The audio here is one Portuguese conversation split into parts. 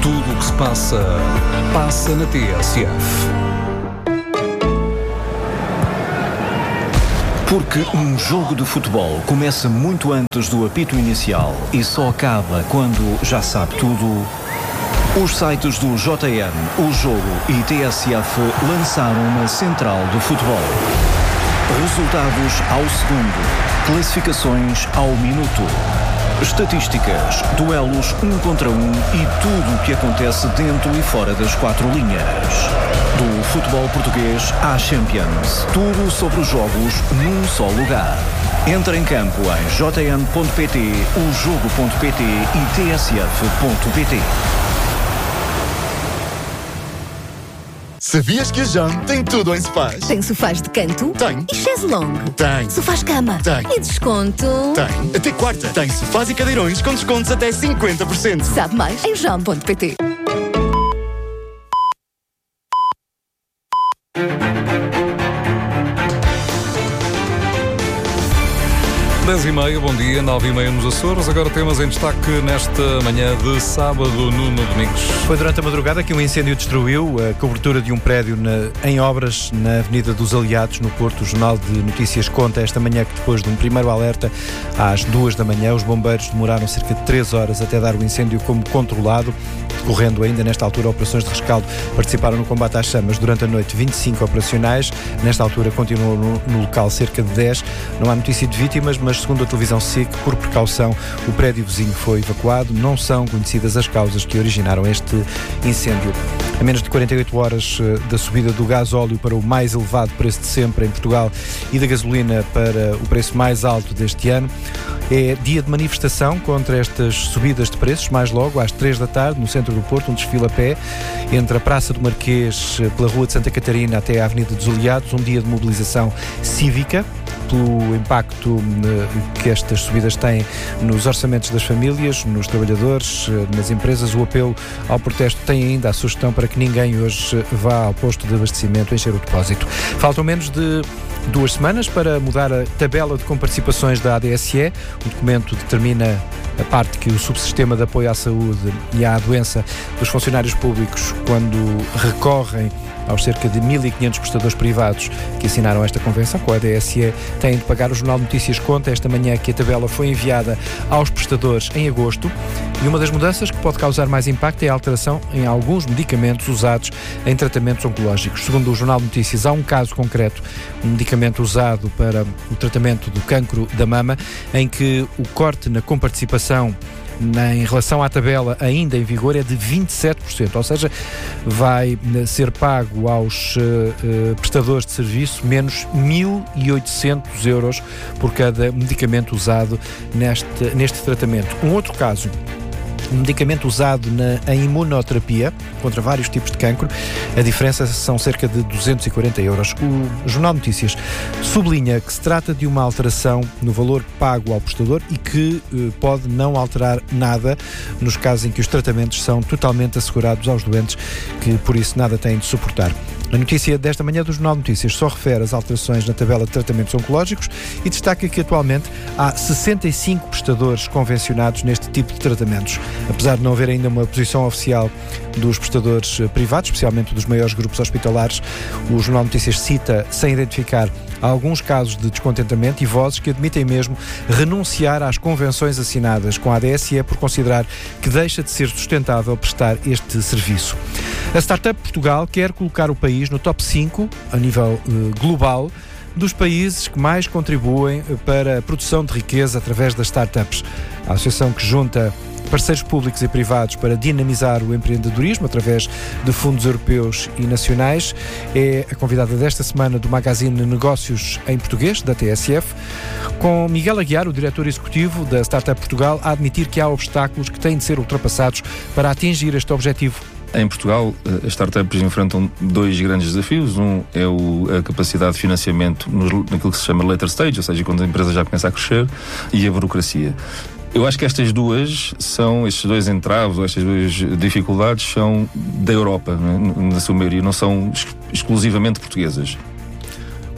Tudo o que se passa, passa na TSF. Porque um jogo de futebol começa muito antes do apito inicial e só acaba quando já sabe tudo, os sites do JN, O Jogo e TSF lançaram uma central do futebol. Resultados ao segundo, classificações ao minuto, estatísticas, duelos 1 contra 1 e tudo o que acontece dentro e fora das quatro linhas. Do futebol português à Champions. Tudo sobre os jogos num só lugar. Entra em campo em jn.pt, ojogo.pt e tsf.pt. Sabias que a JAM tem tudo em sofás? Tem sofás de canto? Tem. E chaise longue? Tem. Sofás-cama? Tem. E desconto? Tem. Até quarta. Tem sofás e cadeirões com descontos até 50%. Sabe mais em jam.pt. Dez e meia, bom dia, 9h30 nos Açores. Agora temos em destaque nesta manhã de sábado, Nuno Domingos. Foi durante a madrugada que um incêndio destruiu a cobertura de um prédio em obras na Avenida dos Aliados, no Porto. O Jornal de Notícias conta esta manhã que depois de um primeiro alerta às 2 da manhã, os bombeiros demoraram cerca de 3 horas até dar o incêndio como controlado, decorrendo ainda nesta altura operações de rescaldo. Participaram no combate às chamas durante a noite 25 operacionais. Nesta altura continuam no local cerca de 10. Não há notícia de vítimas, mas segundo a televisão SIC, por precaução, o prédio vizinho foi evacuado. Não são conhecidas as causas que originaram este incêndio. A menos de 48 horas da subida do gás-óleo para o mais elevado preço de sempre em Portugal e da gasolina para o preço mais alto deste ano, é dia de manifestação contra estas subidas de preços. Mais logo, às 3 da tarde, no centro do Porto, um desfile a pé entre a Praça do Marquês, pela Rua de Santa Catarina até à Avenida dos Aliados, um dia de mobilização cívica pelo impacto que estas subidas têm nos orçamentos das famílias, nos trabalhadores, nas empresas. O apelo ao protesto tem ainda a sugestão para que ninguém hoje vá ao posto de abastecimento encher o depósito. Faltam menos de 2 semanas para mudar a tabela de comparticipações da ADSE. O documento determina a parte que o subsistema de apoio à saúde e à doença dos funcionários públicos, quando recorrem aos cerca de 1.500 prestadores privados que assinaram esta convenção com a ADSE, têm de pagar. O Jornal de Notícias conta esta manhã que a tabela foi enviada aos prestadores em agosto e uma das mudanças que pode causar mais impacto é a alteração em alguns medicamentos usados em tratamentos oncológicos. Segundo o Jornal de Notícias, há um caso concreto, um medicamento usado para o tratamento do cancro da mama, em que o corte na comparticipação em relação à tabela ainda em vigor é de 27%, ou seja, vai ser pago aos prestadores de serviço menos 1.800 euros por cada medicamento usado neste tratamento. Um outro caso, um medicamento usado em imunoterapia contra vários tipos de cancro, a diferença são cerca de 240 euros. O Jornal de Notícias sublinha que se trata de uma alteração no valor pago ao prestador e que pode não alterar nada nos casos em que os tratamentos são totalmente assegurados aos doentes, que por isso nada têm de suportar. A notícia desta manhã do Jornal de Notícias só refere as alterações na tabela de tratamentos oncológicos e destaca que atualmente há 65 prestadores convencionados neste tipo de tratamentos. Apesar de não haver ainda uma posição oficial dos prestadores privados, especialmente dos maiores grupos hospitalares, o Jornal de Notícias cita, sem identificar, alguns casos de descontentamento e vozes que admitem mesmo renunciar às convenções assinadas com a ADSE por considerar que deixa de ser sustentável prestar este serviço. A Startup Portugal quer colocar o país no top 5, a nível global, dos países que mais contribuem para a produção de riqueza através das startups. A associação que junta parceiros públicos e privados para dinamizar o empreendedorismo através de fundos europeus e nacionais é a convidada desta semana do magazine Negócios em Português, da TSF, com Miguel Aguiar, o diretor executivo da Startup Portugal, a admitir que há obstáculos que têm de ser ultrapassados para atingir este objetivo. Em Portugal, as startups enfrentam 2 grandes desafios. Um é a capacidade de financiamento naquilo que se chama later stage, ou seja, quando a empresa já começa a crescer, e a burocracia. Eu acho que estes 2 entraves, ou estas 2 dificuldades são da Europa, na sua maioria, não são exclusivamente portuguesas.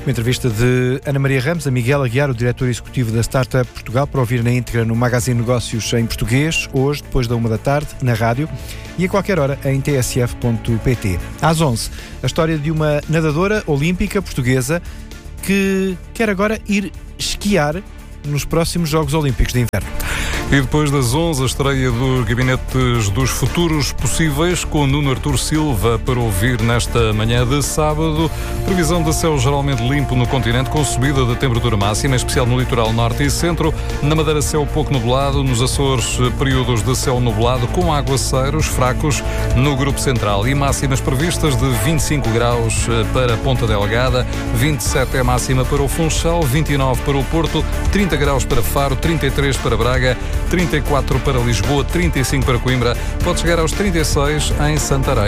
Uma entrevista de Ana Maria Ramos a Miguel Aguiar, o diretor executivo da Startup Portugal, para ouvir na íntegra no Magazine Negócios em português, hoje, depois da 13h, na rádio, e a qualquer hora em tsf.pt. Às 11h, a história de uma nadadora olímpica portuguesa que quer agora ir esquiar nos próximos Jogos Olímpicos de Inverno. E depois das 11, a estreia dos gabinetes dos futuros possíveis com Nuno Artur Silva para ouvir nesta manhã de sábado. Previsão de céu geralmente limpo no continente com subida da temperatura máxima, em especial no litoral norte e centro. Na Madeira, céu pouco nublado. Nos Açores, períodos de céu nublado com aguaceiros fracos no grupo central. E máximas previstas de 25 graus para Ponta Delgada, 27 é máxima para o Funchal, 29 para o Porto, 30 graus para Faro, 33 para Braga, 34 para Lisboa, 35 para Coimbra, pode chegar aos 36 em Santarém.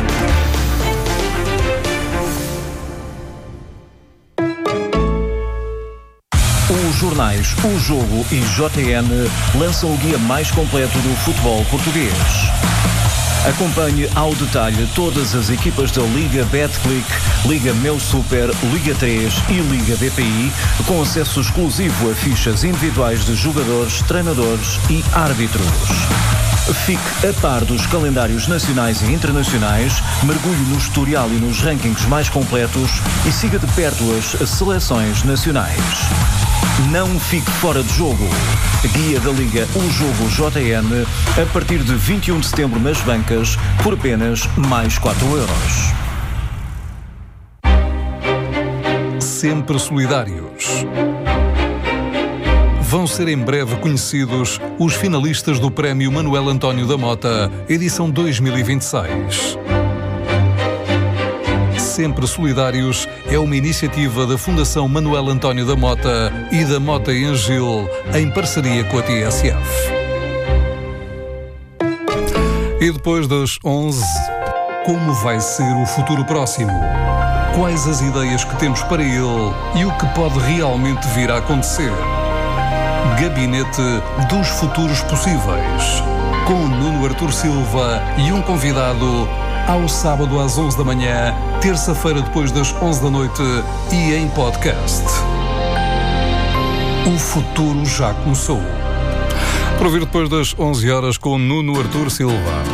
Os jornais O Jogo e JN lançam o guia mais completo do futebol português. Acompanhe ao detalhe todas as equipas da Liga Betclic, Liga Meu Super, Liga 3 e Liga BPI, com acesso exclusivo a fichas individuais de jogadores, treinadores e árbitros. Fique a par dos calendários nacionais e internacionais, mergulhe no historial e nos rankings mais completos e siga de perto as seleções nacionais. Não fique fora de jogo. Guia da Liga O Jogo JN a partir de 21 de setembro nas bancas por apenas mais 4€. Sempre solidários. Vão ser em breve conhecidos os finalistas do Prémio Manuel António da Mota, edição 2026. Sempre Solidários é uma iniciativa da Fundação Manuel António da Mota e da Mota e Angil, em parceria com a TSF. E depois das 11, como vai ser o futuro próximo? Quais as ideias que temos para ele e o que pode realmente vir a acontecer? Gabinete dos Futuros Possíveis, com Nuno Artur Silva e um convidado, ao sábado às 11 da manhã, terça-feira depois das 11 da noite e em podcast. O futuro já começou. Para ouvir depois das 11 horas com Nuno Artur Silva.